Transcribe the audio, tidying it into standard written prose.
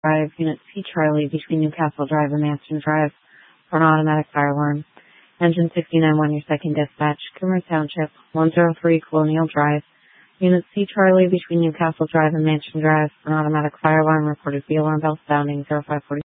Drive, Unit C Charlie between Newcastle Drive and Mansion Drive for an automatic fire alarm. Engine 69-1, your second dispatch, Coomer Township, 103 Colonial Drive. Unit C Charlie between Newcastle Drive and Mansion Drive for an automatic fire alarm reported the alarm bell sounding 0540.